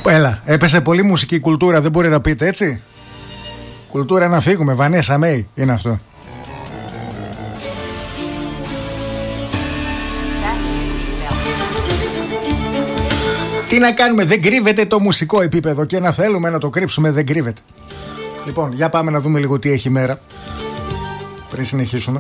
Έλα, έπεσε πολύ μουσική κουλτούρα, δεν μπορεί να πείτε έτσι. Κουλτούρα να φύγουμε, Βανέσα Μέη είναι αυτό. Τι να κάνουμε, δεν κρύβεται το μουσικό επίπεδο και να θέλουμε να το κρύψουμε δεν κρύβεται. Λοιπόν, για πάμε να δούμε λίγο τι έχει η μέρα πριν συνεχίσουμε.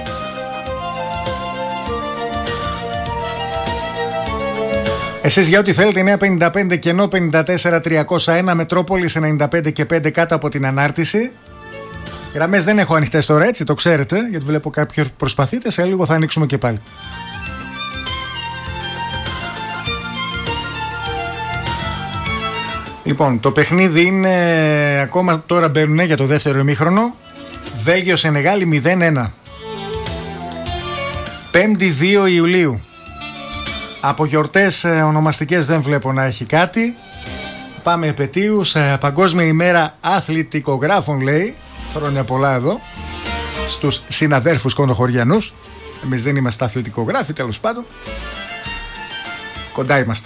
Εσείς για ό,τι θέλετε 955 κενό 54 301 Μετρόπολης 95 και 5 κάτω από την ανάρτηση. Γραμμές δεν έχω ανοιχτές τώρα, έτσι το ξέρετε, γιατί βλέπω κάποιοι προσπαθείτε, σε λίγο θα ανοίξουμε και πάλι. Λοιπόν, το παιχνίδι είναι ακόμα τώρα μπαίνουν για το δεύτερο ημίχρονο. Βέλγιο Σενεγάλη 0-1. 5η 2 Ιουλίου. Από γιορτές ονομαστικές δεν βλέπω να έχει κάτι. Πάμε επετείους. Παγκόσμια ημέρα αθλητικογράφων, λέει. Χρόνια πολλά εδώ στους συναδέρφους κοντοχωριανούς. Εμείς δεν είμαστε αθλητικογράφοι, τέλος πάντων. Κοντά είμαστε.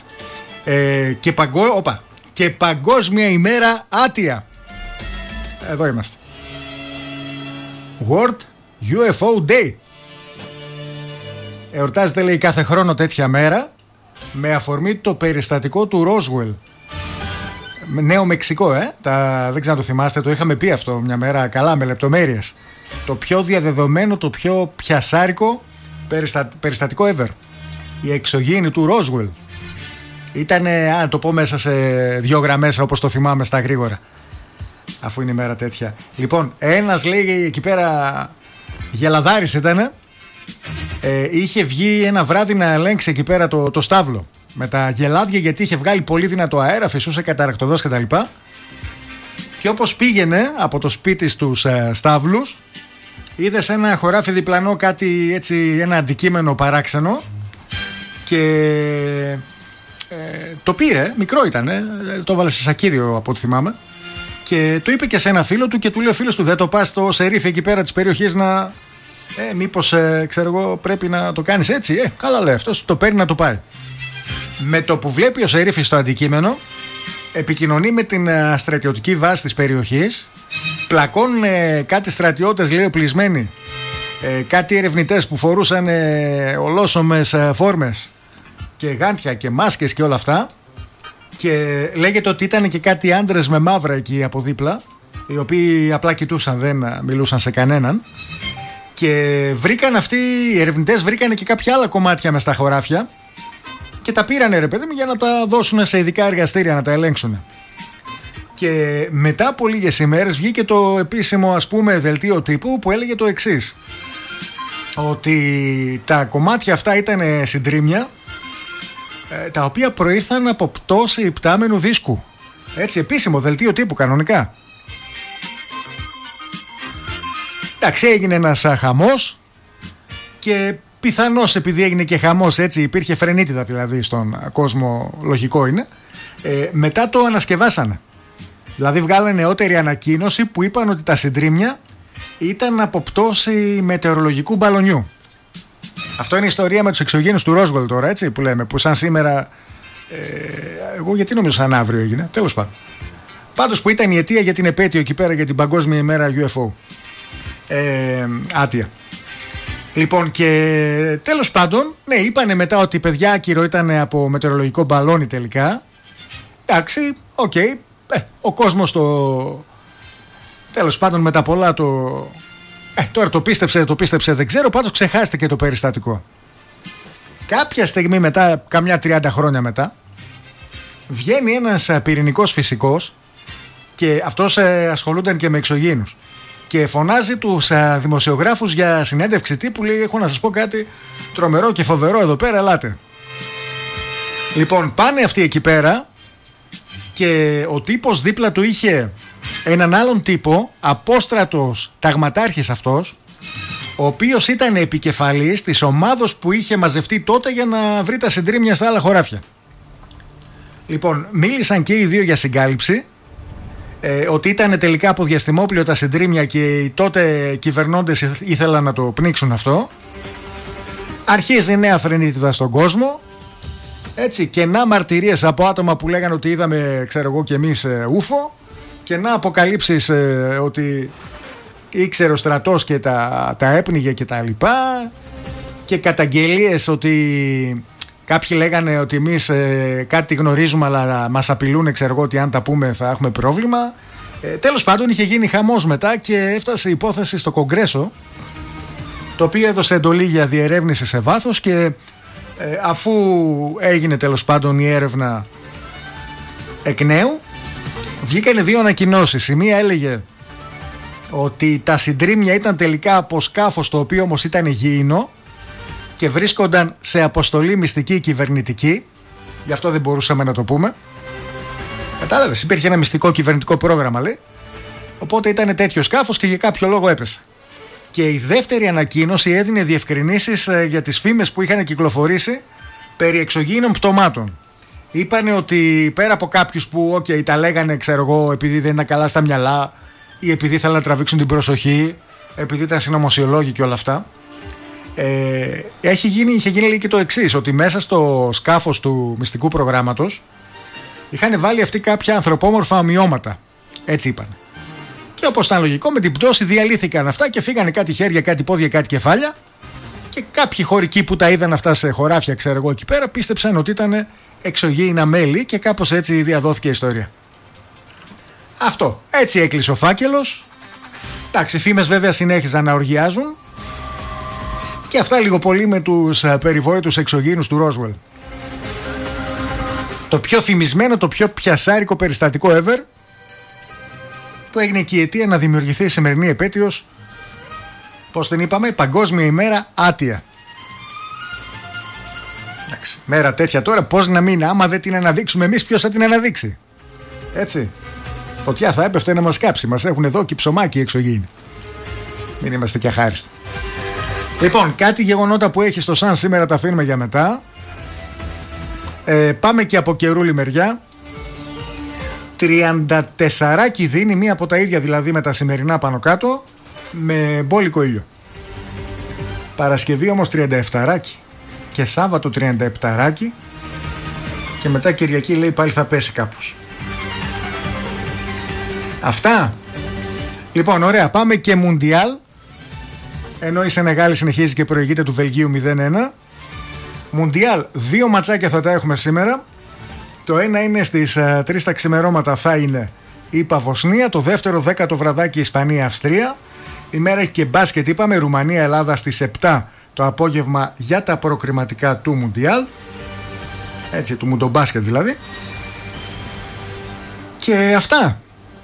Και παγκόσμια ημέρα άτια. Εδώ είμαστε. World UFO Day. Εορτάζεται, λέει, κάθε χρόνο τέτοια μέρα με αφορμή το περιστατικό του Ρόσουελ. Νέο Μεξικό, δεν ξέρω να το θυμάστε, το είχαμε πει αυτό μια μέρα καλά με λεπτομέρειες. Το πιο διαδεδομένο, το πιο πιασάρικο περιστατικό ever. Η εξωγήινη του Ρόσουελ. Ήτανε, να το πω μέσα σε 2 γραμμές όπως το θυμάμαι στα γρήγορα. Αφού είναι η μέρα τέτοια. Λοιπόν, ένας, λέει, εκεί πέρα γελαδάρης ήτανε. Είχε βγει ένα βράδυ να ελέγξει εκεί πέρα το στάβλο με τα γελάδια, γιατί είχε βγάλει πολύ δυνατό αέρα, φυσούσε καταρακτοδός κτλ. Και όπως πήγαινε από το σπίτι στους στάβλους, είδε σε ένα χωράφι διπλανό κάτι έτσι, ένα αντικείμενο παράξενο και το πήρε, μικρό ήταν, το έβαλε σε σακίδιο από ό,τι θυμάμαι, και το είπε και σε ένα φίλο του και του λέει ο φίλος του, δεν το πας στο σερίφι εκεί πέρα της περιοχής να... μήπως ξέρω εγώ πρέπει να το κάνεις έτσι. Καλά, λέει, αυτός το παίρνει να το πάει. Με το που βλέπει ο σερίφης το αντικείμενο, επικοινωνεί με την στρατιωτική βάση της περιοχής. Πλακώνουν κάτι στρατιώτες, λέει, οπλισμένοι, κάτι ερευνητές που φορούσαν ολόσωμες φόρμες και γάντια και μάσκες και όλα αυτά, και λέγεται ότι ήταν και κάτι άντρες με μαύρα εκεί από δίπλα, οι οποίοι απλά κοιτούσαν, δεν μιλούσαν σε κανέναν. Και βρήκαν αυτοί οι ερευνητές, βρήκαν και κάποια άλλα κομμάτια μες στα χωράφια και τα πήρανε, ρε παιδί μου, για να τα δώσουν σε ειδικά εργαστήρια να τα ελέγξουν. Και μετά από λίγες ημέρες βγήκε το επίσημο, ας πούμε, δελτίο τύπου που έλεγε το εξής, ότι τα κομμάτια αυτά ήταν συντρίμμια, τα οποία προήρθαν από πτώση υπτάμενου δίσκου. Έτσι, επίσημο δελτίο τύπου κανονικά. Εντάξει, έγινε ένας χαμός και πιθανώς επειδή έγινε και χαμός, έτσι, υπήρχε φρενίτιδα δηλαδή στον κόσμο, λογικό είναι, μετά το ανασκευάσανε. Δηλαδή βγάλανε νεότερη ανακοίνωση που είπαν ότι τα συντρίμμια ήταν από πτώση μετεωρολογικού μπαλονιού. Αυτό είναι η ιστορία με τους εξωγήινους του Ρόσουελ τώρα, έτσι, που λέμε, που σαν σήμερα, εγώ γιατί νομίζω σαν αύριο έγινε, τέλος πάντων. Πάντως που ήταν η αιτία για την επέτειο εκεί πέρα για την παγκόσμια ημέρα UFO. Άτια. Λοιπόν, και τέλος πάντων, ναι, είπανε μετά ότι παιδιά άκυρο ήταν από μετεωρολογικό μπαλόνι τελικά. Εντάξει, οκ. Ο κόσμος τέλος πάντων μετά πολλά τώρα το πίστεψε, δεν ξέρω, πάντως ξεχάστηκε το περιστατικό. Κάποια στιγμή μετά, καμιά 30 χρόνια μετά, βγαίνει ένας πυρηνικός φυσικός και αυτός ασχολούνταν και με εξωγήινους. Και φωνάζει τους δημοσιογράφους για συνέντευξη τύπου, λέει, έχω να σας πω κάτι τρομερό και φοβερό εδώ πέρα, ελάτε. Λοιπόν, πάνε αυτοί εκεί πέρα και ο τύπος δίπλα του είχε έναν άλλον τύπο, απόστρατος ταγματάρχης αυτός, ο οποίος ήταν επικεφαλής της ομάδος που είχε μαζευτεί τότε για να βρει τα συντρίμμια στα άλλα χωράφια. Λοιπόν, μίλησαν και οι δύο για συγκάλυψη, ότι ήταν τελικά από διαστημόπλοιο τα συντρίμμια και οι τότε κυβερνώντες ήθελαν να το πνίξουν αυτό. Αρχίζει νέα φρενίτιδα στον κόσμο Έτσι, και να μαρτυρίες από άτομα που λέγανε ότι είδαμε, ξέρω εγώ κι εμείς, ούφο, και να αποκαλύψεις ότι ήξερε ο στρατός και τα έπνιγε και τα λοιπά, και καταγγελίες ότι κάποιοι λέγανε ότι εμείς κάτι γνωρίζουμε αλλά μας απειλούν, ξέρω εγώ, ότι αν τα πούμε θα έχουμε πρόβλημα. Τέλος πάντων, είχε γίνει χαμός μετά και έφτασε η υπόθεση στο Κογκρέσο, το οποίο έδωσε εντολή για διερεύνηση σε βάθος, και αφού έγινε τέλος πάντων η έρευνα εκ νέου, βγήκανε δύο ανακοινώσεις. Η μία έλεγε ότι τα συντρίμμια ήταν τελικά από σκάφος, το οποίο όμως ήταν γήινο και βρίσκονταν σε αποστολή μυστική κυβερνητική, γι' αυτό δεν μπορούσαμε να το πούμε. Κατάλαβες, υπήρχε ένα μυστικό κυβερνητικό πρόγραμμα, λέει, οπότε ήταν τέτοιο σκάφος και για κάποιο λόγο έπεσε. Και η δεύτερη ανακοίνωση έδινε διευκρινήσεις για τις φήμες που είχαν κυκλοφορήσει περί εξωγήινων πτωμάτων. Είπανε ότι πέρα από κάποιους που τα λέγανε, ξέρω εγώ, επειδή δεν ήταν καλά στα μυαλά ή επειδή ήθελαν να τραβήξουν την προσοχή, επειδή ήταν συνωμοσιολόγοι και όλα αυτά, είχε γίνει λέει και το εξής, ότι μέσα στο σκάφος του μυστικού προγράμματος είχαν βάλει αυτοί κάποια ανθρωπόμορφα ομοιώματα. Έτσι είπαν. Και όπως ήταν λογικό, με την πτώση διαλύθηκαν αυτά και φύγανε κάτι χέρια, κάτι πόδια, κάτι κεφάλια, και κάποιοι χωρικοί που τα είδαν αυτά σε χωράφια, ξέρω εγώ, εκεί πέρα, πίστεψαν ότι ήταν εξωγήινα μέλη, και κάπως έτσι διαδόθηκε η ιστορία. Αυτό. Έτσι έκλεισε ο φάκελος. Εντάξει, οι φήμες βέβαια συνέχιζαν να οργιάζουν, και αυτά λίγο πολύ με τους περιβόητους εξωγήινους του Ρόσουελ. Το πιο φημισμένο, το πιο πιασάρικο περιστατικό ever, που έγινε και η αιτία να δημιουργηθεί η σημερινή επέτειος, πώς την είπαμε, Παγκόσμια ημέρα άτια. Εντάξει, μέρα τέτοια τώρα, πώς να μην, άμα δεν την αναδείξουμε εμείς, ποιος θα την αναδείξει? Έτσι, φωτιά θα έπεφτε να μας κάψει. Μας έχουν εδώ και ψωμάκι εξωγήινοι. Μην είμαστε και αχάριστοι. Λοιπόν, κάτι γεγονότα που έχει στο Σαν σήμερα τα αφήνουμε για μετά. Πάμε και από καιρούλη μεριά. 34 δίνει, μία από τα ίδια δηλαδή με τα σημερινά πάνω κάτω, με μπόλικο ήλιο. Παρασκευή όμως 37, και Σάββατο 37, και μετά Κυριακή λέει πάλι θα πέσει κάπως. Αυτά. Λοιπόν, ωραία, πάμε και Μουντιάλ. Ενώ η Σενεγάλη συνεχίζει και προηγείται του Βελγίου 0-1. Μουντιάλ, 2 ματσάκια θα τα έχουμε σήμερα. Το ένα είναι στις 3 τα ξημερώματα, θα είναι η Βοσνία. Το δεύτερο 10 το βραδάκι Ισπανία-Αυστρία. Η μέρα έχει και μπάσκετ, είπαμε, Ρουμανία-Ελλάδα στις 7 το απόγευμα για τα προκριματικά του Μουντιάλ. Έτσι, του Μουντομπάσκετ δηλαδή. Και αυτά.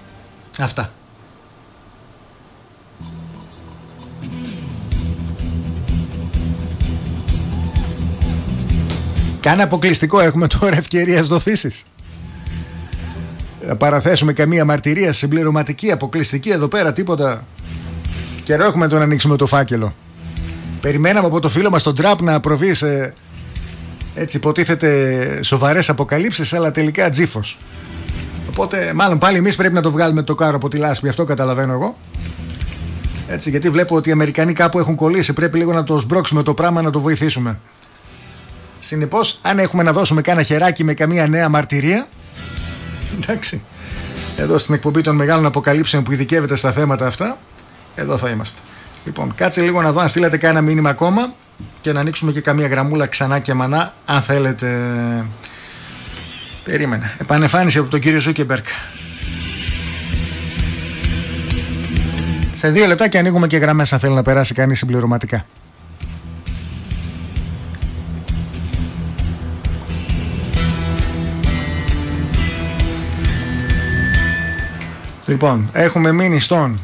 Κάνε αποκλειστικό, έχουμε τώρα ευκαιρία δοθήσεις. Να παραθέσουμε καμία μαρτυρία συμπληρωματική, αποκλειστική εδώ πέρα, τίποτα. Καιρό έχουμε το να ανοίξουμε το φάκελο. Περιμέναμε από το φίλο μας τον Τραπ να προβεί σε, έτσι υποτίθεται, σοβαρές αποκαλύψεις, αλλά τελικά τζίφος. Οπότε μάλλον πάλι εμείς πρέπει να το βγάλουμε το κάρο από τη λάσπη, αυτό καταλαβαίνω εγώ. Έτσι, γιατί βλέπω ότι οι Αμερικανοί κάπου έχουν κολλήσει, πρέπει λίγο να το σμπρώξουμε το πράγμα, να το βοηθήσουμε. Συνεπώς, αν έχουμε να δώσουμε κάνα χεράκι με καμία νέα μαρτυρία, εντάξει, εδώ στην εκπομπή των μεγάλων αποκαλύψεων που ειδικεύεται στα θέματα αυτά, εδώ θα είμαστε. Λοιπόν, κάτσε λίγο να δω αν στείλατε κάνα μήνυμα ακόμα και να ανοίξουμε και καμία γραμμούλα ξανά και μανά, αν θέλετε. Περίμενε. Επανεμφάνιση από τον κύριο Ζούκεμπεργκ. Σε 2 λεπτά και ανοίγουμε και γραμμές αν θέλει να περάσει κανείς συμπληρωματικά. Λοιπόν, έχουμε μείνει στον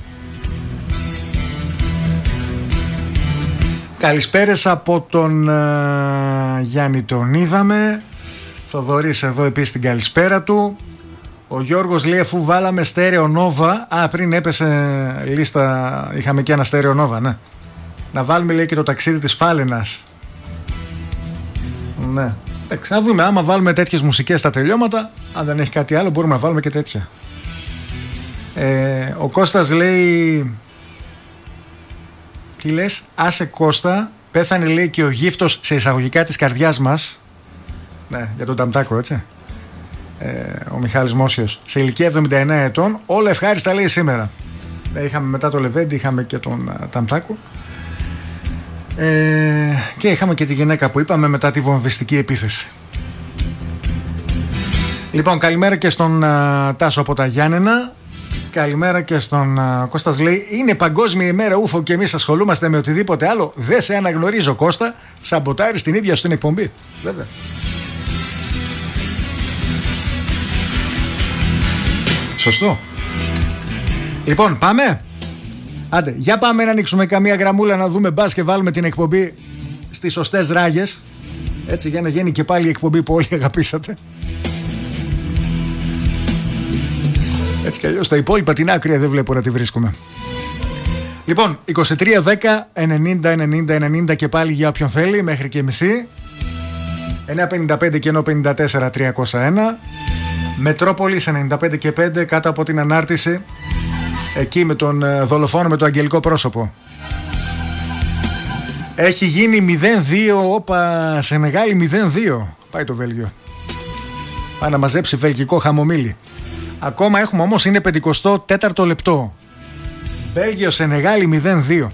καλησπέρες από τον Γιάννη, τον είδαμε. Θοδωρής εδώ επίσης την καλησπέρα του. Ο Γιώργος λέει αφού βάλαμε στέρεο Νόβα. Πριν έπεσε λίστα, είχαμε και ένα στέρεο Νόβα, ναι. Να βάλουμε, λέει, και το ταξίδι της Φάλαινας. Ναι. Να δούμε, άμα βάλουμε τέτοιες μουσικές στα τελειώματα, αν δεν έχει κάτι άλλο μπορούμε να βάλουμε και τέτοια. Ο Κώστας λέει, τι λες, άσε Κώστα, πέθανε, λέει, και ο γύφτος σε εισαγωγικά της καρδιάς μας. Ναι, για τον Ταμτάκο, έτσι. Ο Μιχάλης Μόσιος, σε ηλικία 79 ετών. Όλα ευχάριστα, λέει, σήμερα. Είχαμε μετά το Λεβέντη, είχαμε και τον Ταμτάκο. Και είχαμε και τη γυναίκα που είπαμε μετά τη βομβιστική επίθεση. Λοιπόν, καλημέρα και στον Τάσο από τα Γιάννενα. Καλημέρα και στον Κώστας, λέει: είναι παγκόσμια ημέρα ούφο και εμείς ασχολούμαστε με οτιδήποτε άλλο. Δεν σε αναγνωρίζω, Κώστα. Σαμποτάρεις την ίδια σου την εκπομπή. Βέβαια. Σωστό. Λοιπόν, πάμε. Άντε, για πάμε να ανοίξουμε καμία γραμμούλα να δούμε μπας και βάλουμε την εκπομπή στις σωστές ράγες. Έτσι, για να γίνει και πάλι η εκπομπή που όλοι αγαπήσατε. Έτσι κι αλλιώς τα υπόλοιπα την άκρη δεν βλέπω να τη βρίσκουμε. Λοιπόν, 23, 10, 90, 90, 90 και πάλι για όποιον θέλει, μέχρι και μισή. 9.55 και ενώ 54 301. Μετρόπολης 95 και 5 κάτω από την ανάρτηση. Εκεί με τον δολοφόνο με το αγγελικό πρόσωπο. Έχει γίνει 0-2. Όπα, Σενεγάλη 0-2. Πάει το Βέλγιο. Πάει να μαζέψει βελγικό χαμομήλι. Ακόμα έχουμε όμως, είναι 54ο λεπτό. Βέλγιο Σενεγάλη 0-2.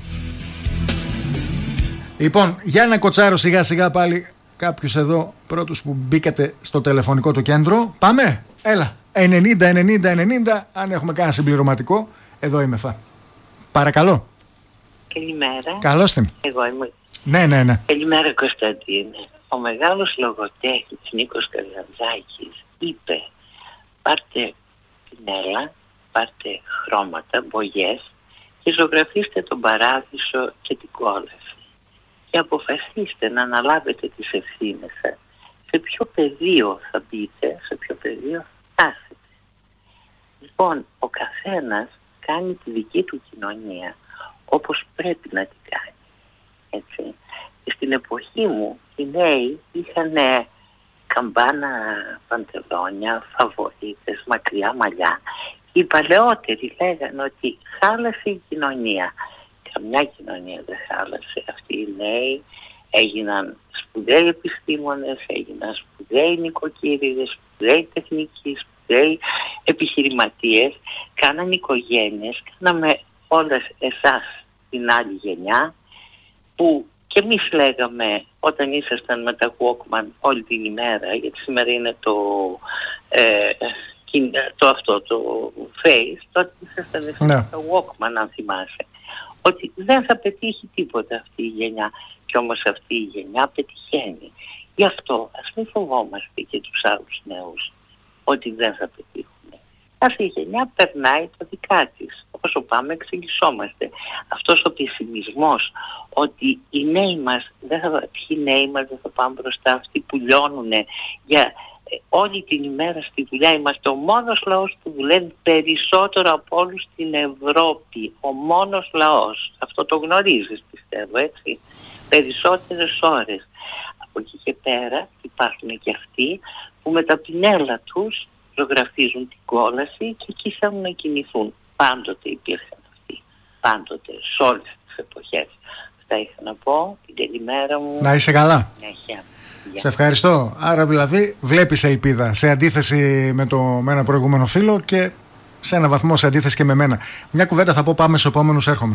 Λοιπόν, για να κοτσάρω σιγά σιγά πάλι κάποιους εδώ πρώτους που μπήκατε στο τηλεφωνικό του κέντρο. Πάμε, έλα. 90-90-90. Αν έχουμε κανένα συμπληρωματικό, εδώ είμαι θα. Παρακαλώ. Καλημέρα. Καλώς την. Εγώ είμαι. Ναι. Καλημέρα, Κωνσταντίνε. Ο μεγάλος λογοτέχνης Νίκος Καζαντζάκης είπε: πάρτε πινέλα, πάρτε χρώματα, μπογιές και ζωγραφίστε τον παράδεισο και την κόλαση. Και αποφασίστε να αναλάβετε τις ευθύνες σας. Σε ποιο πεδίο θα μπείτε, σε ποιο πεδίο θα φτάσετε. Λοιπόν, ο καθένας κάνει τη δική του κοινωνία όπως πρέπει να την κάνει. Έτσι. Και στην εποχή μου οι νέοι είχαν καμπάνα παντελόνια, φαβορίτες, μακριά μαλλιά. Οι παλαιότεροι λέγανε ότι χάλασε η κοινωνία. Καμιά κοινωνία δεν χάλασε. Αυτοί οι νέοι έγιναν σπουδαίοι επιστήμονες, έγιναν σπουδαίοι νοικοκύριδες, σπουδαίοι τεχνικοί, σπουδαίοι επιχειρηματίες, κάναν οικογένειες, κάναμε όλες εσάς την άλλη γενιά που και εμείς λέγαμε όταν ήσασταν με τα Walkman όλη την ημέρα, γιατί σήμερα είναι το Face, τότε ήσασταν εσείς με τα Walkman, αν θυμάσαι, ότι δεν θα πετύχει τίποτα αυτή η γενιά. Και όμως αυτή η γενιά πετυχαίνει. Γι' αυτό ας μην φοβόμαστε και τους άλλους νέους ότι δεν θα πετύχουν. Κάθε γενιά περνάει τα δικά της. Όσο πάμε εξελισσόμαστε. Αυτός ο πεσημισμός ότι οι νέοι μας, ποιοι νέοι μας δεν θα πάνε μπροστά, αυτοί που λιώνουν για όλη την ημέρα στη δουλειά. Είμαστε ο μόνος λαός που δουλεύει περισσότερο από όλους στην Ευρώπη. Ο μόνος λαός. Αυτό το γνωρίζεις, πιστεύω, έτσι. Περισσότερες ώρες. Από εκεί και πέρα υπάρχουν και αυτοί που με τα πινέλα τους ζωγραφίζουν την κόλαση και εκεί θέλουν να κινηθούν. Πάντοτε υπήρχαν αυτοί. Πάντοτε, σε όλες τις εποχές. Αυτά είχα να πω. Την καλημέρα μου. Να είσαι καλά. Συνέχεια. Σε ευχαριστώ. Άρα δηλαδή βλέπεις ελπίδα σε αντίθεση με ένα προηγούμενο φίλο και σε ένα βαθμό σε αντίθεση και με μένα. Μια κουβέντα θα πω, πάμε στους επόμενους, έρχομαι.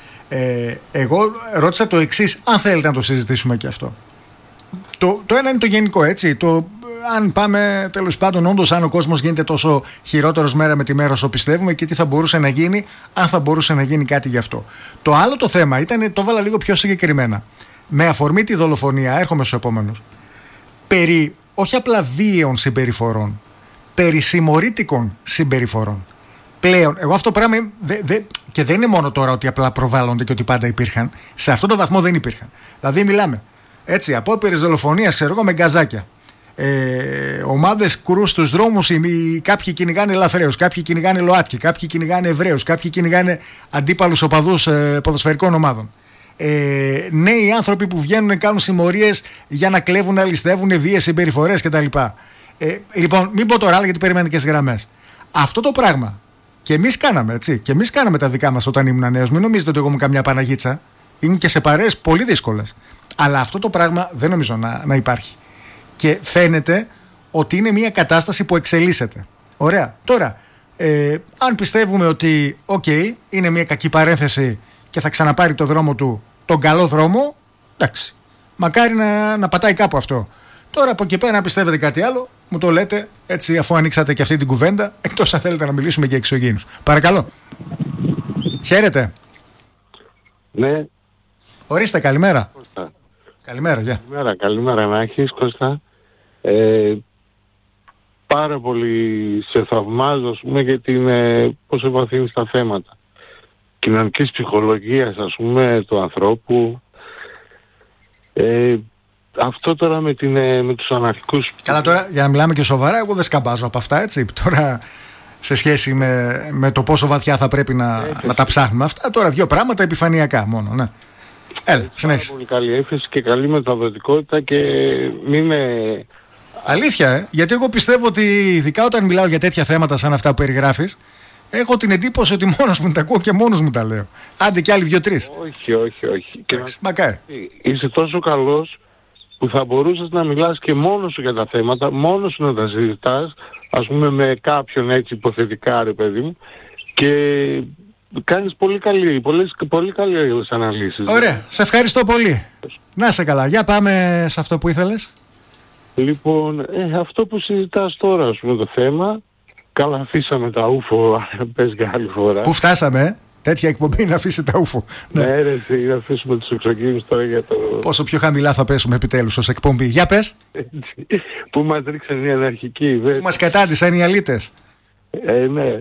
Εγώ ρώτησα το εξής, αν θέλετε να το συζητήσουμε και αυτό. Το ένα είναι το γενικό, έτσι. Αν πάμε τέλος πάντων, όντως, αν ο κόσμος γίνεται τόσο χειρότερος μέρα με τη μέρα όσο πιστεύουμε και τι θα μπορούσε να γίνει, αν θα μπορούσε να γίνει κάτι γι' αυτό. Το άλλο το θέμα ήταν, το βάλα λίγο πιο συγκεκριμένα. Με αφορμή τη δολοφονία, έρχομαι στους επόμενους. Περί όχι απλά βίαιων συμπεριφορών, περί συμμορήτικων συμπεριφορών. Πλέον, εγώ αυτό το πράγμα και δεν είναι μόνο τώρα ότι απλά προβάλλονται και ότι πάντα υπήρχαν. Σε αυτόν τον βαθμό δεν υπήρχαν. Δηλαδή, μιλάμε έτσι, απόπειρες δολοφονίας, ξέρω εγώ, με γκαζάκια. Ομάδες κρούς στους δρόμους, κάποιοι κυνηγάνε λαθρέους, κάποιοι κυνηγάνε ΛΟΑΤΚΙ, κάποιοι κυνηγάνε Εβραίους, κάποιοι κυνηγάνε αντίπαλους οπαδούς ποδοσφαιρικών ομάδων. Νέοι άνθρωποι που βγαίνουν, κάνουν συμμορίες για να κλέβουν, να ληστεύουν, βίαιες συμπεριφορές κτλ. Λοιπόν, μην πω τώρα, γιατί περιμένετε και στις γραμμές. Αυτό το πράγμα και εμείς κάναμε, έτσι. Και εμείς κάναμε τα δικά μας όταν ήμουν νέος. Μην νομίζετε ότι εγώ ήμουν καμιά Παναγίτσα. Ήμουν και σε παρέες πολύ δύσκολες. Αλλά αυτό το πράγμα δεν νομίζω να υπάρχει. και φαίνεται ότι είναι μια κατάσταση που εξελίσσεται. Ωραία. Τώρα, αν πιστεύουμε ότι είναι μια κακή παρένθεση και θα ξαναπάρει το δρόμο του, τον καλό δρόμο, εντάξει, μακάρι να πατάει κάπου αυτό. Τώρα από εκεί πέρα, αν πιστεύετε κάτι άλλο, μου το λέτε έτσι, αφού ανοίξατε και αυτή την κουβέντα, εκτός αν θέλετε να μιλήσουμε για εξωγήινους. Παρακαλώ. Χαίρετε. Ναι. Ορίστε, καλημέρα. Κώστα. Καλημέρα, γεια. Καλημέρα να έχεις, Κώστα. Πάρα πολύ σε θαυμάζω, ας πούμε, γιατί είναι πόσο βαθύνεις τα θέματα κοινωνικής ψυχολογίας, ας πούμε, του ανθρώπου. Αυτό τώρα με τους αναρχικούς... Καλά, τώρα για να μιλάμε και σοβαρά, εγώ δεν σκαμπάζω από αυτά, έτσι. Τώρα σε σχέση με το πόσο βαθιά θα πρέπει να τα ψάχνουμε αυτά, τώρα δύο πράγματα επιφανειακά μόνο, ναι. Έλα, συνέχισε. Πολύ καλή έφεση και καλή μεταδοτικότητα και μην με... Αλήθεια, γιατί εγώ πιστεύω ότι ειδικά όταν μιλάω για τέτοια θέματα σαν αυτά που περιγράφεις, έχω την εντύπωση ότι μόνος μου τα ακούω και μόνος μου τα λέω. Άντε και άλλοι δύο-τρεις. Όχι. Μακάρι. Είσαι τόσο καλός που θα μπορούσες να μιλάς και μόνος σου για τα θέματα, μόνος σου να τα συζητάς, ας πούμε με κάποιον έτσι υποθετικά, ρε παιδί μου, και κάνεις πολύ καλές αναλύσεις. Ωραία, σε ευχαριστώ πολύ. Να σε καλά, για πάμε σε αυτό που ήθελες. Λοιπόν, αυτό που συζητάς τώρα, ας πούμε, το θέμα, καλά αφήσαμε τα ούφο, πες για άλλη φορά. Πού φτάσαμε, τέτοια εκπομπή να αφήσει τα ούφο. Ναι, ρε, να αφήσουμε τους εξωγήινους τώρα για το... Πόσο πιο χαμηλά θα πέσουμε επιτέλους ως εκπομπή. Για πες. Που μας ρίξαν οι αναρχικοί. Που μας κατάντησαν οι αλήτες. Ναι,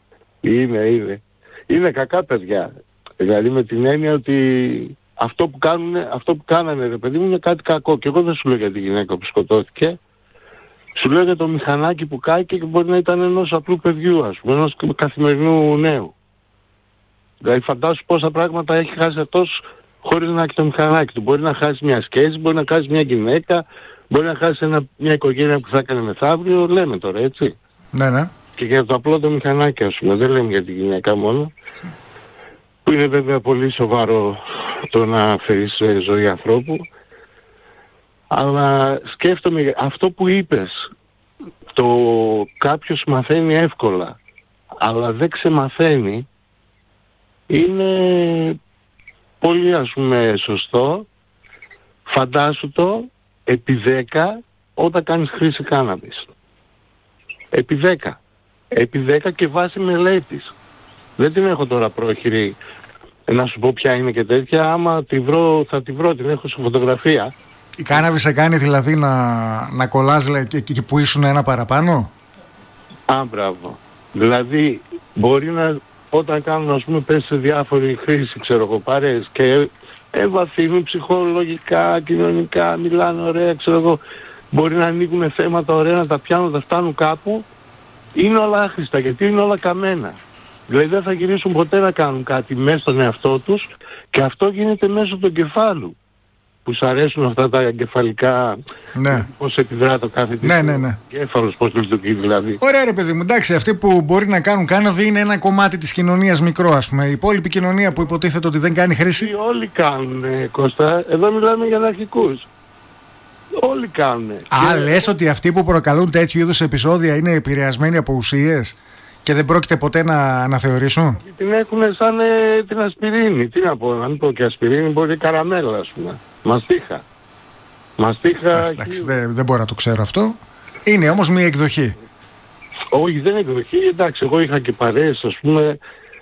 είναι κακά παιδιά. Δηλαδή με την έννοια ότι αυτό που κάνανε, ρε παιδί μου, είναι κάτι κακό. Και εγώ δεν σου λέω για τη γυναίκα που σκοτώθηκε. Σου λέω για το μηχανάκι που κάηκε και μπορεί να ήταν ενός απλού παιδιού, ας πούμε, ενός καθημερινού νέου. Δηλαδή φαντάσου πόσα πράγματα έχει χάσει αυτός χωρίς να έχει το μηχανάκι του. Μπορεί να χάσει μια σχέση, μπορεί να χάσει μια γυναίκα, μπορεί να χάσει μια οικογένεια που θα έκανε μεθαύριο, λέμε τώρα, έτσι. Ναι. Και για το απλό το μηχανάκι, ας πούμε, δεν λέμε για τη γυναίκα μόνο, που είναι βέβαια πολύ σοβαρό το να φέρεις ζωή ανθρώπου. Αλλά σκέφτομαι αυτό που είπες, το κάποιος μαθαίνει εύκολα, αλλά δεν ξεμαθαίνει, είναι πολύ, ας πούμε, σωστό. Φαντάσου το επί 10 όταν κάνεις χρήση κάναβης. Επί 10 και βάσει μελέτης. Δεν την έχω τώρα πρόχειρη να σου πω ποια είναι και τέτοια. Άμα τη βρω, θα τη βρω, την έχω σε φωτογραφία. Η κάναβη σε κάνει δηλαδή να κολλάς και που ήσουν ένα παραπάνω. Μπράβο. Δηλαδή μπορεί να, όταν κάνουν, ας πούμε, πες σε διάφορη χρήση, ξέρω εγώ, παρέες και βαθύνουν ψυχολογικά, κοινωνικά, μιλάνε ωραία, ξέρω εγώ, μπορεί να ανοίγουν θέματα ωραία, να τα πιάνουν, να φτάνουν κάπου, είναι όλα άχρηστα γιατί είναι όλα καμένα. Δηλαδή δεν θα γυρίσουν ποτέ να κάνουν κάτι μέσα στον εαυτό τους και αυτό γίνεται μέσω του εγκεφάλου. Που σου αρέσουν αυτά τα εγκεφαλικά, ναι. Πώς επιδρά το κάθε τι. Ναι. Εγκέφαλος, πώς λειτουργεί δηλαδή. Ωραία ρε παιδί μου, εντάξει, αυτοί που μπορεί να κάνουν κάναβη είναι ένα κομμάτι της κοινωνίας μικρό, ας πούμε. Η υπόλοιπη κοινωνία που υποτίθεται ότι δεν κάνει χρήση. Όλοι κάνουν, Κώστα. Εδώ μιλάμε για αναρχικούς. Όλοι κάνουν. Λες ότι αυτοί που προκαλούν τέτοιου είδους επεισόδια είναι επηρεασμένοι από ουσίες και δεν πρόκειται ποτέ να αναθεωρήσουν. Την έχουν σαν την ασπιρίνη. Τι να πω, να μην πω και ασπιρίνη, μπορεί καραμέλα, ας πούμε. Μαστίχα. Εντάξει, δεν μπορώ να το ξέρω αυτό. Είναι όμως μια εκδοχή. Όχι, δεν είναι εκδοχή. Εντάξει, εγώ είχα και παρέες, ας πούμε.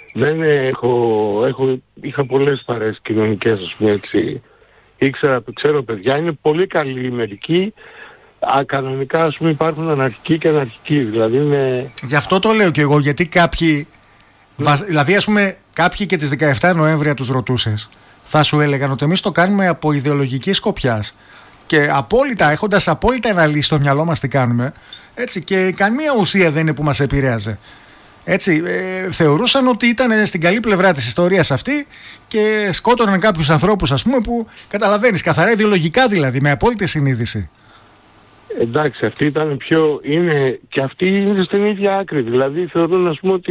Είχα πολλές παρέες κοινωνικές, ας πούμε, έτσι. Ξέρω παιδιά, είναι πολύ καλή μερικοί. Κανονικά, ας πούμε, υπάρχουν αναρχικοί και αναρχικοί. Δηλαδή είναι... Γι' αυτό το λέω και εγώ, γιατί κάποιοι... Δηλαδή, ας πούμε, κάποιοι και τις 17 Νοέμβρια τους ρωτούσες, θα σου έλεγαν ότι εμείς το κάνουμε από ιδεολογική σκοπιάς και έχοντας απόλυτα αναλύσει στο μυαλό μας τι κάνουμε, έτσι, και καμία ουσία δεν είναι που μας επηρέαζε. Έτσι, θεωρούσαν ότι ήταν στην καλή πλευρά της ιστορίας αυτή και σκότωναν κάποιους ανθρώπους, ας πούμε, που καταλαβαίνεις, καθαρά ιδεολογικά δηλαδή, με απόλυτη συνείδηση. Εντάξει, αυτοί ήταν και αυτοί είναι στην ίδια άκρη. Δηλαδή θεωρούν, ας πούμε,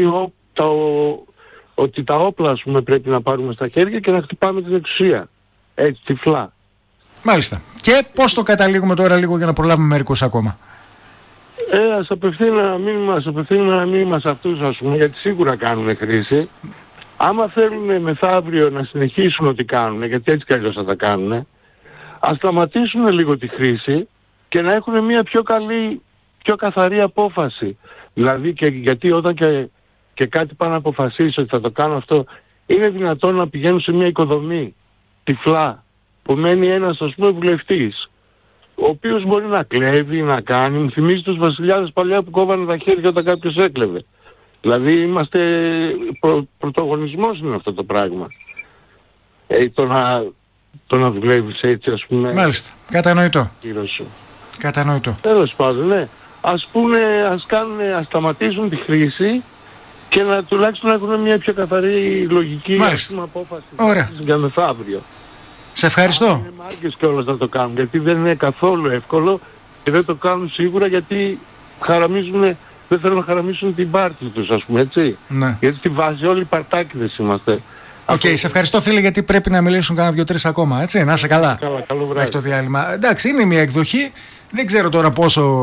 ότι τα όπλα, ας πούμε, πρέπει να πάρουμε στα χέρια και να χτυπάμε την εξουσία. Έτσι, τυφλά. Μάλιστα. Και πώς το καταλήγουμε τώρα λίγο για να προλάβουμε μερικούς ακόμα? Ας απευθύνω ένα μήνυμα σε αυτούς, ας πούμε, γιατί σίγουρα κάνουν χρήση. Άμα θέλουν μεθαύριο να συνεχίσουν ό,τι κάνουν, γιατί έτσι κι αλλιώς θα τα κάνουν, ας σταματήσουν λίγο τη χρήση και να έχουν μια πιο καλή, πιο καθαρή απόφαση. Δηλαδή, γιατί όταν και κάτι πάνε να αποφασίσει ότι θα το κάνω αυτό, είναι δυνατόν να πηγαίνουν σε μια οικοδομή τυφλά, που μένει ένας, ας πούμε, βουλευτής, ο οποίος μπορεί να κλέβει, να κάνει. Μου θυμίζει τους βασιλιάδες παλιά που κόβανε τα χέρια όταν κάποιος έκλεβε. Δηλαδή είμαστε... πρωταγωνισμός είναι αυτό το πράγμα. Το να δουλεύεις έτσι, ας πούμε... Μάλιστα. Κατανοητό. Κατανοητό. Τέλος πάντων, ναι. Ας σταματήσουν τη χρήση και τουλάχιστον να έχουν μια πιο καθαρή λογική απόφαση για μεθαύριο. Σε ευχαριστώ. Είναι μάρκες κιόλας να το κάνουν, γιατί δεν είναι καθόλου εύκολο και δεν το κάνουν σίγουρα γιατί δεν θέλουν να χαραμίσουν την πάρτι τους, ας πούμε, έτσι. Ναι. Γιατί στη βάση όλοι παρτάκιδες είμαστε. Οκ, σε ευχαριστώ φίλε, γιατί πρέπει να μιλήσουν κάνα 2-3 ακόμα, έτσι. Να είσαι καλά. Καλό βράδυ. Έχει το διάλειμμα. Εντάξει, είναι μια εκδοχή. Δεν ξέρω τώρα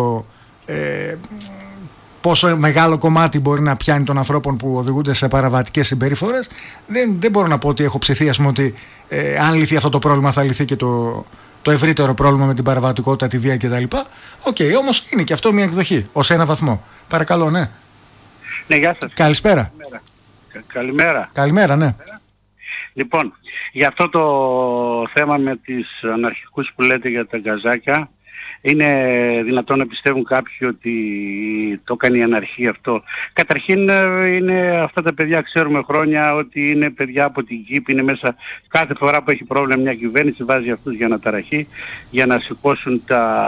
πόσο μεγάλο κομμάτι μπορεί να πιάνει των ανθρώπων που οδηγούνται σε παραβατικές συμπεριφορές. Δεν μπορώ να πω ότι έχω ψηθεί, ας πούμε, ότι αν λυθεί αυτό το πρόβλημα θα λυθεί και το ευρύτερο πρόβλημα με την παραβατικότητα, τη βία κτλ. Οκ, όμως είναι και αυτό μια εκδοχή, ως ένα βαθμό. Παρακαλώ, ναι. Ναι, γεια σας. Καλησπέρα. Καλημέρα. Καλημέρα, ναι. Λοιπόν, για αυτό το θέμα με τις αναρχικούς που λέτε για τα γκαζάκια, είναι δυνατόν να πιστεύουν κάποιοι ότι το έκανε η αναρχία αυτό? Καταρχήν είναι αυτά τα παιδιά, ξέρουμε χρόνια ότι είναι παιδιά από την ΚΙΠ, είναι μέσα κάθε φορά που έχει πρόβλημα μια κυβέρνηση βάζει αυτούς για να ταραχεί, για να σηκώσουν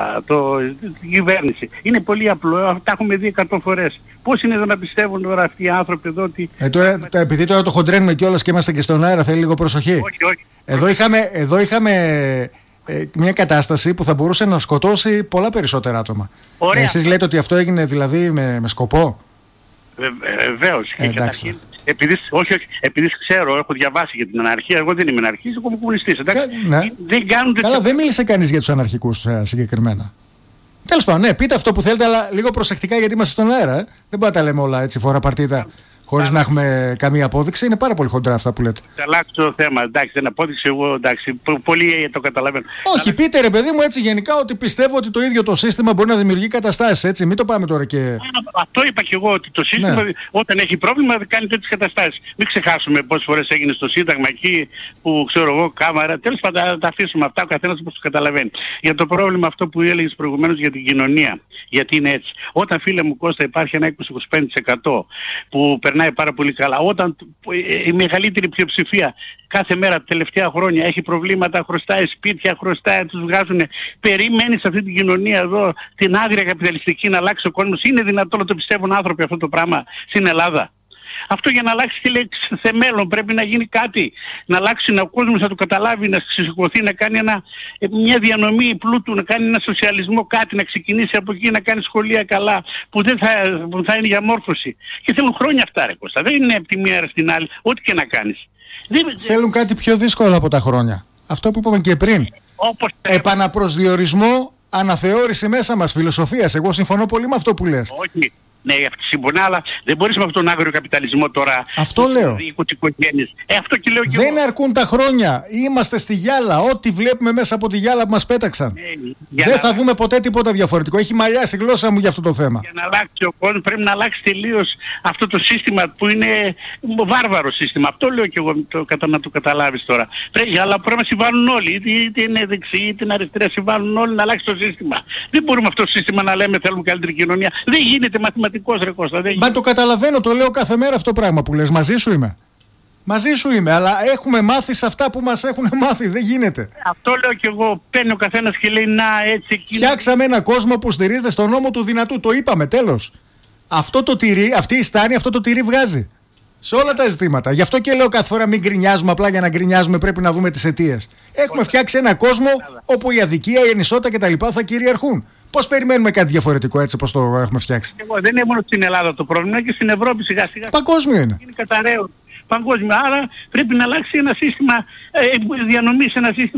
την κυβέρνηση. Είναι πολύ απλό, τα έχουμε δει 100 φορές. Πώς είναι εδώ να πιστεύουν τώρα αυτοί οι άνθρωποι εδώ ότι... Επειδή τώρα το χοντρένουμε κιόλας και είμαστε και στον αέρα, θέλει λίγο προσοχή. Όχι. Εδώ είχαμε μια κατάσταση που θα μπορούσε να σκοτώσει πολλά περισσότερα άτομα. Εσείς λέτε ότι αυτό έγινε δηλαδή με σκοπό? Βεβαίως. Εντάξει. Επειδή ξέρω, έχω διαβάσει για την αναρχία, εγώ δεν είμαι αναρχής, εγώ είμαι κομμουνιστής. Ναι. Δεν κάνουν... Καλά, δεν μίλησε κανείς για τους αναρχικούς συγκεκριμένα. Τέλος πάντων, ναι, πείτε αυτό που θέλετε, αλλά λίγο προσεκτικά γιατί είμαστε στον αέρα. Δεν μπορούμε να τα λέμε όλα έτσι φορά παρτίδα. Χωρίς να έχουμε καμία απόδειξη, είναι πάρα πολύ χοντρά αυτά που λέτε. Θα αλλάξω το θέμα. Εντάξει, δεν απόδειξη, εγώ εντάξει, πολύ το καταλαβαίνω. Όχι, πείτε ρε παιδί μου έτσι γενικά ότι πιστεύω ότι το ίδιο το σύστημα μπορεί να δημιουργεί καταστάσεις, έτσι. Μην το πάμε τώρα και. Αυτό είπα και εγώ, ότι το σύστημα όταν έχει πρόβλημα κάνει τέτοιες καταστάσεις. Μην ξεχάσουμε πόσες φορές έγινε στο Σύνταγμα εκεί που ξέρω εγώ, κάμαρα. Τέλος πάντων, τα αφήσουμε αυτά, ο καθένας όπως το καταλαβαίνει. Για το πρόβλημα αυτό που έλεγες προηγουμένως για την κοινωνία. Γιατί είναι έτσι. Όταν, φίλε μου Κώστα, υπάρχει ένα 20-25% που περνάει πάρα πολύ καλά. Όταν η μεγαλύτερη πλειοψηφία κάθε μέρα τα τελευταία χρόνια έχει προβλήματα, χρωστάει σπίτια, χρωστάει, τους βγάζουν. Περιμένει σε αυτή την κοινωνία εδώ, την άδεια καπιταλιστική, να αλλάξει ο κόσμος? Είναι δυνατόν να το πιστεύουν άνθρωποι αυτό το πράγμα στην Ελλάδα? Αυτό για να αλλάξει σε μέλλον πρέπει να γίνει κάτι. Να αλλάξει ο κόσμος, να το καταλάβει, να σηκωθεί, να κάνει μια διανομή πλούτου, να κάνει ένα σοσιαλισμό, κάτι, να ξεκινήσει από εκεί, να κάνει σχολεία καλά, που θα είναι για μόρφωση. Και θέλουν χρόνια αυτά, ρε Κώστα. Δεν είναι από τη μία στην άλλη, ό,τι και να κάνεις. Θέλουν κάτι πιο δύσκολο από τα χρόνια. Αυτό που είπαμε και πριν. Επαναπροσδιορισμό, αναθεώρηση μέσα μας φιλοσοφίας. Εγώ συμφωνώ πολύ με αυτό που λες. Όχι. Ναι, συμφωνώ, αλλά δεν μπορείς με αυτόν τον άγριο καπιταλισμό τώρα. Αυτό λέω. Αυτό και λέω και δεν εγώ. Αρκούν τα χρόνια. Είμαστε στη γυάλα. Ό,τι βλέπουμε μέσα από τη γυάλα που μας πέταξαν. Δεν θα δούμε ποτέ τίποτα διαφορετικό. Έχει μαλλιάσει η γλώσσα μου για αυτό το θέμα. Για να αλλάξει ο κόσμος πρέπει να αλλάξει τελείως αυτό το σύστημα που είναι βάρβαρο σύστημα. Αυτό λέω και εγώ να το καταλάβεις τώρα. Αλλά πρέπει να συμβάλλουν όλοι. Είτε είναι δεξιοί είτε είναι αριστερά, συμβάλλουν όλοι να αλλάξει το σύστημα. Δεν μπορούμε αυτό το σύστημα να λέμε θέλουμε καλύτερη κοινωνία. Δεν γίνεται μαθηματικά. Μα το καταλαβαίνω, το λέω κάθε μέρα αυτό το πράγμα που λες. Μαζί σου είμαι. Μαζί σου είμαι, αλλά έχουμε μάθει σε αυτά που μας έχουν μάθει. Δεν γίνεται. Αυτό λέω κι εγώ. Παίρνει ο καθένας και λέει να έτσι εκεί. Φτιάξαμε ένα κόσμο που στηρίζεται στον νόμο του δυνατού. Το είπαμε, τέλος. Αυτό το τυρί, αυτή η στάνη, αυτό το τυρί βγάζει. Σε όλα τα ζητήματα. Γι' αυτό και λέω κάθε φορά μην γκρινιάζουμε. Απλά για να γκρινιάζουμε πρέπει να δούμε τις αιτίες. Έχουμε φτιάξει ένα κόσμο όπου η αδικία, η ανισότητα κτλ. Θα κυριαρχούν. Πώς περιμένουμε κάτι διαφορετικό έτσι όπως το έχουμε φτιάξει? Δεν είναι μόνο στην Ελλάδα το πρόβλημα, είναι και στην Ευρώπη σιγά σιγά. Παγκόσμιο είναι. Είναι καταραίων. Παγκόσμιο. Άρα πρέπει να αλλάξει ένα σύστημα διανομής, ένα σύστημα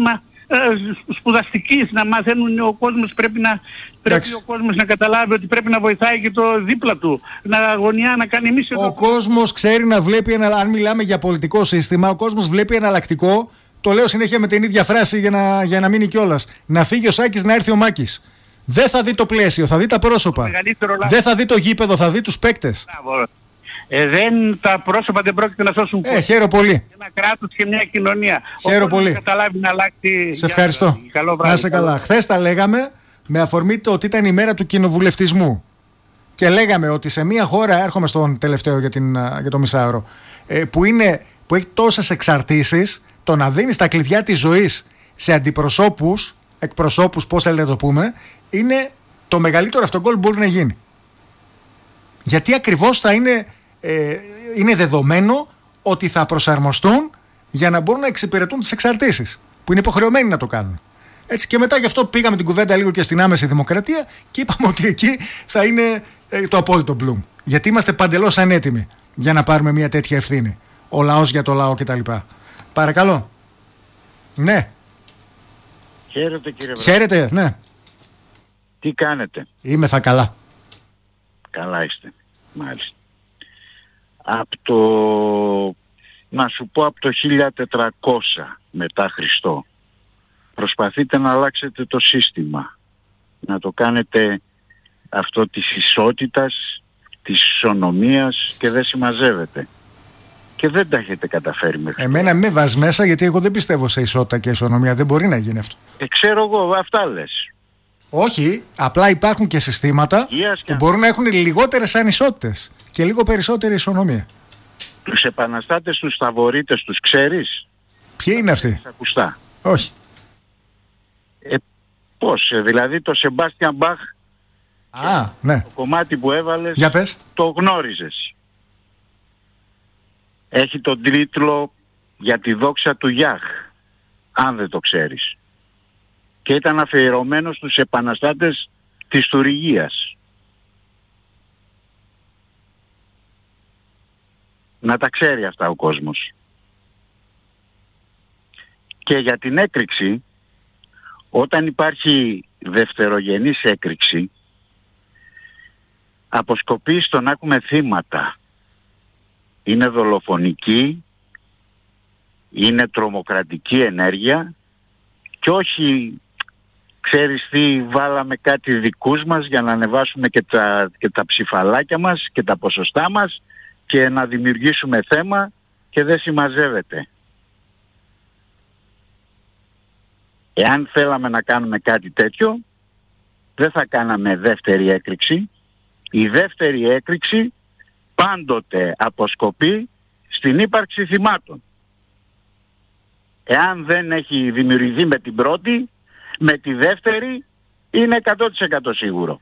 σπουδαστικής, να μαθαίνουν ο κόσμος, πρέπει ο κόσμος να καταλάβει ότι πρέπει να βοηθάει και το δίπλα του, να αγωνιά, να κάνει εμείς εδώ. Ο κόσμος ξέρει να βλέπει, αν μιλάμε για πολιτικό σύστημα, ο κόσμος βλέπει εναλλακτικό. Το λέω συνέχεια με την ίδια φράση για να μείνει κιόλας. Να φύγει ο Σάκης, να έρθει ο Μάκης. Δεν θα δει το πλαίσιο, θα δει τα πρόσωπα. Δεν θα δει το γήπεδο, θα δει τους παίκτες. Τα πρόσωπα δεν πρόκειται να σώσουν κόσμο. Χαίρομαι πολύ. Ένα κράτος και μια κοινωνία. Χαίρομαι πολύ. Καταλάβει να αλλάξει. Σε ευχαριστώ. Να είσαι καλά. Χθες τα λέγαμε με αφορμή το ότι ήταν η μέρα του κοινοβουλευτισμού. Και λέγαμε ότι σε μια χώρα, έρχομαι στον τελευταίο για το μισάωρο, που έχει τόσες εξαρτήσεις, το να δίνεις τα κλειδιά της ζωής σε αντιπροσώπους, εκπροσώπους, πώς θέλετε να το πούμε, είναι το μεγαλύτερο αυτογκόλ που μπορεί να γίνει. Γιατί ακριβώς θα είναι δεδομένο ότι θα προσαρμοστούν για να μπορούν να εξυπηρετούν τις εξαρτήσεις, που είναι υποχρεωμένοι να το κάνουν. Έτσι, και μετά γι' αυτό πήγαμε την κουβέντα λίγο και στην άμεση δημοκρατία και είπαμε ότι εκεί θα είναι το απόλυτο μπλουμ. Γιατί είμαστε παντελώς ανέτοιμοι για να πάρουμε μια τέτοια ευθύνη. Ο λαός για το λαό κτλ. Παρακαλώ. Ναι. Χαίρετε κύριε Βράδυ. Χαίρετε, ναι. Τι κάνετε? Είμαι θα καλά. Καλά είστε, μάλιστα. Να σου πω από το 1400 μετά Χριστό προσπαθείτε να αλλάξετε το σύστημα, να το κάνετε αυτό της ισότητας, της ισονομίας, και δεν συμμαζεύεται. Και δεν τα έχετε καταφέρει μέχρι. Εμένα με βάζει μέσα, γιατί εγώ δεν πιστεύω σε ισότητα και ισονομία. Δεν μπορεί να γίνει αυτό. Ξέρω εγώ, αυτά λες. Όχι, απλά υπάρχουν και συστήματα που μπορούν να έχουν λιγότερες ανισότητες και λίγο περισσότερη ισονομία. Τους επαναστάτες, τους Σταβορίτες, τους ξέρεις? Ποιοι είναι αυτοί? Ακουστά. Όχι. Πώς, δηλαδή το Σεμπάστιαν Μπαχ, ναι. Το κομμάτι που έβαλες, για πες. Το γνώριζες. Έχει τον τίτλο «Για τη δόξα του Γιάχ», αν δεν το ξέρεις. Και ήταν αφιερωμένος στους επαναστάτες της Τουριγίας. Να τα ξέρει αυτά ο κόσμος. Και για την έκρηξη, όταν υπάρχει δευτερογενής έκρηξη, αποσκοπεί στο να έχουμε θύματα. Είναι δολοφονική, είναι τρομοκρατική ενέργεια και όχι, ξέρεις τι, βάλαμε κάτι δικούς μας για να ανεβάσουμε και τα ψηφαλάκια μας και τα ποσοστά μας και να δημιουργήσουμε θέμα και δεν συμμαζεύεται. Εάν θέλαμε να κάνουμε κάτι τέτοιο, δεν θα κάναμε δεύτερη έκρηξη. Η δεύτερη έκρηξη πάντοτε αποσκοπεί στην ύπαρξη θυμάτων. Εάν δεν έχει δημιουργηθεί με την πρώτη, με τη δεύτερη είναι 100% σίγουρο.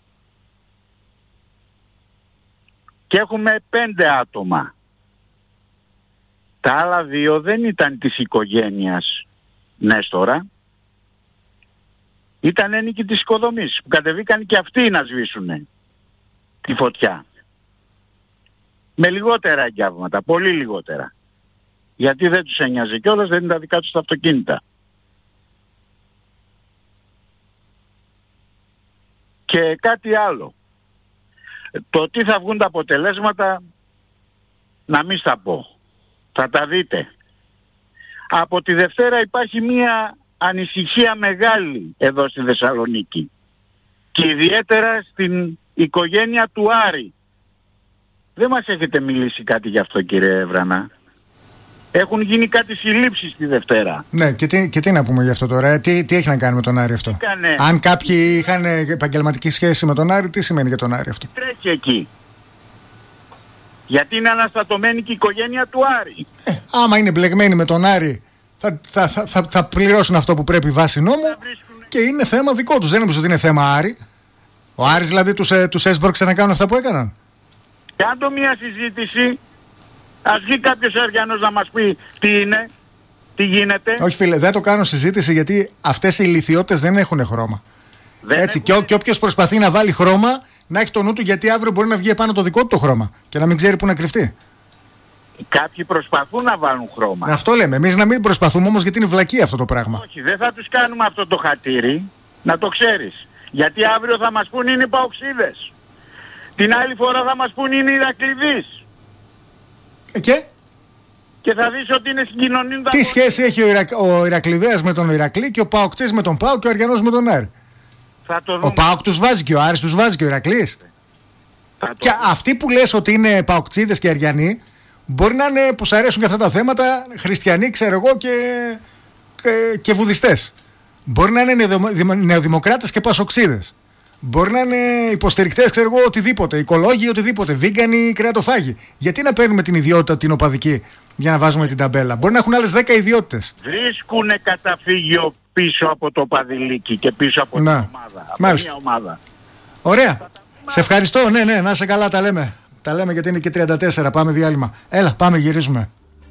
Και έχουμε 5 άτομα. Τα άλλα 2 δεν ήταν της οικογένειας Νέστορα. Ήταν ένικοι της οικοδομής που κατεβήκαν και αυτοί να σβήσουν τη φωτιά. Με λιγότερα εγκάβματα, πολύ λιγότερα. Γιατί δεν τους ένοιαζε κιόλας, δεν είναι τα δικά τους τα αυτοκίνητα. Και κάτι άλλο. Το τι θα βγουν τα αποτελέσματα, να μην στα πω. Θα τα δείτε. Από τη Δευτέρα υπάρχει μία ανησυχία μεγάλη εδώ στη Θεσσαλονίκη. Και ιδιαίτερα στην οικογένεια του Άρη. Δεν μας έχετε μιλήσει κάτι γι' αυτό, κύριε Βρανά? Έχουν γίνει κάτι συλλήψεις τη Δευτέρα. Ναι, και τι να πούμε γι' αυτό τώρα? Τι έχει να κάνει με τον Άρη αυτό? Αν κάποιοι είχαν επαγγελματική σχέση με τον Άρη, τι σημαίνει για τον Άρη αυτό? Τρέχει εκεί. Γιατί είναι αναστατωμένη και η οικογένεια του Άρη. Άμα είναι μπλεγμένοι με τον Άρη, θα πληρώσουν αυτό που πρέπει βάσει νόμου και είναι θέμα δικό τους. Δεν νομίζω ότι είναι θέμα Άρη. Ο Άρης δηλαδή τους έσπρωξε να κάνουν αυτά που έκαναν. Κάντο μια συζήτηση. Ας βγει κάποιος Αριανός να μας πει τι είναι, τι γίνεται. Όχι φίλε, δεν το κάνω συζήτηση γιατί αυτές οι ηλιθιότητες δεν έχουν χρώμα. Έτσι, και όποιος προσπαθεί να βάλει χρώμα, να έχει το νου του, γιατί αύριο μπορεί να βγει επάνω το δικό του το χρώμα και να μην ξέρει πού να κρυφτεί. Κάποιοι προσπαθούν να βάλουν χρώμα. Αυτό λέμε. Εμείς να μην προσπαθούμε όμως, γιατί είναι βλακή αυτό το πράγμα. Όχι, δεν θα τους κάνουμε αυτό το χατήρι, να το ξέρεις. Γιατί αύριο θα μας πούν είναι οι Παοξίδες. Την άλλη φορά θα μας πούν είναι οι Ηρακλειδείς. Και θα δεις ότι είναι συγκοινωνούντα. Τι σχέση έχει ο Ηρακλειδέας με τον Ηρακλή και ο Παοκτής με τον ΠΑΟΚ και ο Αριανός με τον Άρη? Ο ΠΑΟΚ τους βάζει και ο Άρης τους βάζει και ο Ηρακλής. Και αυτοί που λες ότι είναι Παοκτσίδες και Αριανοί, μπορεί να είναι που σ' αρέσουν και αυτά τα θέματα, χριστιανοί, ξέρω εγώ, και βουδιστές. Μπορεί να είναι νεοδημοκράτες και πασοξίδες. Μπορεί να είναι υποστηρικτές, ξέρω εγώ, οτιδήποτε. Οικολόγοι, οτιδήποτε. Βίγκανοι, κρεατοφάγοι. Γιατί να παίρνουμε την ιδιότητα την οπαδική για να βάζουμε την ταμπέλα? Μπορεί να έχουν άλλες 10 ιδιότητες. Βρίσκουνε καταφύγιο πίσω από το παδιλίκι και πίσω από την ομάδα. Μάλιστα. Από μια ομάδα. Ωραία. Σε ευχαριστώ. Ναι, να είσαι καλά, τα λέμε. Τα λέμε γιατί είναι και 34. Πάμε διάλειμμα. Έλα, πάμε, γυρίζουμε.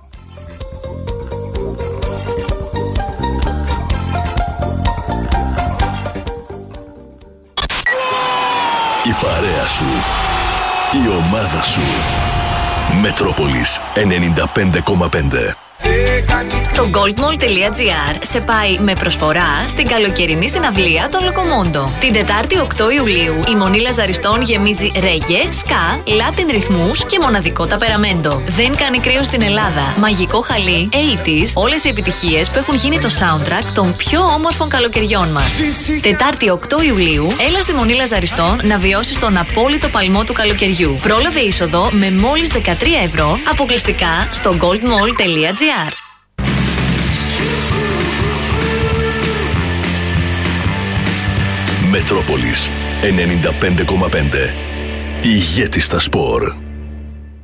Η παρέα σου, η ομάδα σου. Μετρόπολης 95,5. Το goldmall.gr σε πάει με προσφορά στην καλοκαιρινή συναυλία των Λοκομόντο. Την Τετάρτη 8 Ιουλίου η Μονή Λαζαριστών γεμίζει ρέγγε, ska, λάτιν ρυθμούς και μοναδικό ταπεραμέντο. Δεν κάνει κρύο στην Ελλάδα. Μαγικό χαλί, 80's, όλες οι επιτυχίες που έχουν γίνει το soundtrack των πιο όμορφων καλοκαιριών μας. Τετάρτη 8 Ιουλίου, έλα στη Μονή Λαζαριστών να βιώσεις τον απόλυτο παλμό του καλοκαιριού. Πρόλαβε είσοδο με μόλις 13 ευρώ αποκλειστικά στο goldmall.gr. Μετρόπολης 95,5. Ηγέτης στα σπορ.